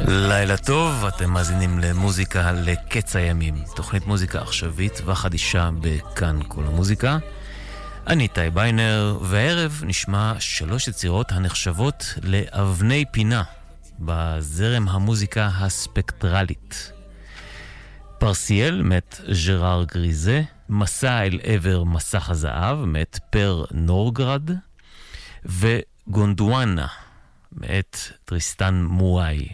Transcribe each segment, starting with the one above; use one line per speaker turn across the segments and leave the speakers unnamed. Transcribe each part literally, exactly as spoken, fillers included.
לילה טוב, אתם מאזינים למוזיקה לקץ הימים, תוכנית מוזיקה עכשווית וחדישה בכאן כל המוזיקה. אני איתי ביינר, והערב נשמע שלוש יצירות הנחשבות לאבני פינה בזרם המוזיקה הספקטרלית. פרסיאל מת ז'ראר גריזה, מסע אל עבר מסך הזהב מת פר נורגרד, וגונדואנה מת טריסטן מואי.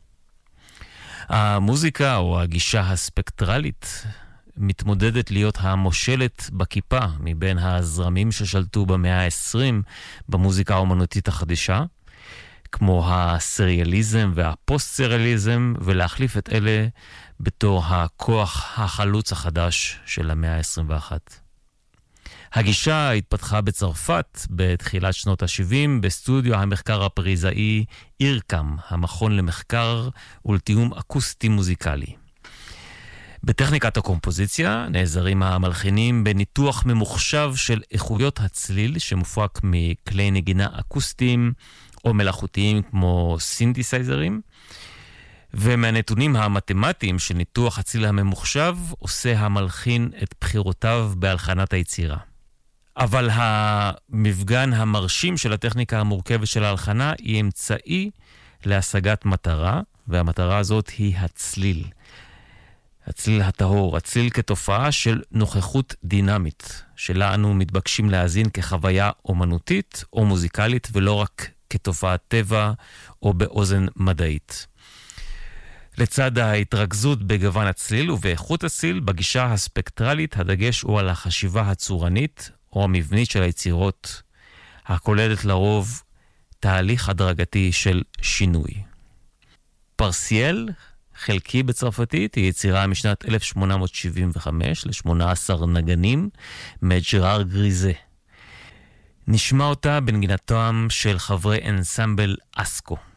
המוזיקה או הגישה הספקטרלית מתמודדת להיות המושלת בכיפה מבין הזרמים ששלטו במאה ה-עשרים במוזיקה האומנותית החדשה, כמו הסריאליזם והפוסט-סריאליזם, ולהחליף את אלה בתור הכוח החלוץ החדש של המאה ה-עשרים ואחת. הגישה התפתחה בצרפת בתחילת שנות ה-שבעים בסטודיו המחקר הפריזאי אירקם, המכון למחקר ולתיאום אקוסטי מוזיקלי. בטכניקת הקומפוזיציה נעזרים המלחינים בניתוח ממוחשב של איכויות הצליל שמופק מכלי נגינה אקוסטיים או מלאכותיים כמו סינתסייזרים, ומהנתונים המתמטיים של ניתוח הצליל הממוחשב עושה המלחין את בחירותיו בהלחנת היצירה. אבל המפגן המרשים של הטכניקה המורכבת של ההלחנה היא אמצעי להשגת מטרה, והמטרה הזאת היא הצליל. הצליל הטהור, הצליל כתופעה של נוכחות דינמית, שלה אנו מתבקשים להאזין כחוויה אומנותית או מוזיקלית, ולא רק כתופעת טבע או באוזן מדעית. לצד ההתרכזות בגוון הצליל ובאיכות הצליל, בגישה הספקטרלית הדגש הוא על החשיבה הצורנית או המבנית של היצירות, הכוללת לרוב תהליך הדרגתי של שינוי. פרסיאל, חלקי בצרפתית, היא יצירה משנת אלף שמונה מאות שבעים וחמש ל-שמונה עשר נגנים מז'ראר גריזה. נשמע אותה בנגינתם של חברי אנסמבל אסקו.